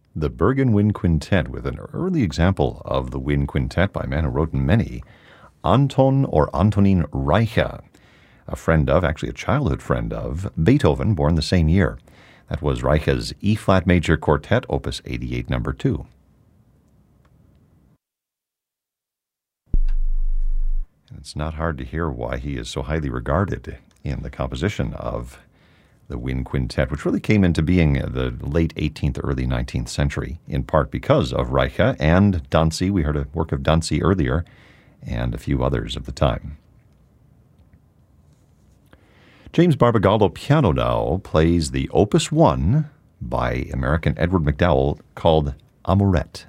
The Bergen Wind Quintet, with an early example of the wind quintet by a man who wrote many, Anton or Antonin Reicha, a friend of, actually a childhood friend of, Beethoven, born the same year. That was Reicha's E-flat major quartet, opus 88, number 2. And it's not hard to hear why he is so highly regarded in the composition of the wind quintet, which really came into being the late 18th, early 19th century, in part because of Reicha and Danzi. We heard a work of Danzi earlier, and a few others of the time. James Barbagallo piano now plays the Opus 1 by American Edward McDowell called Amourette.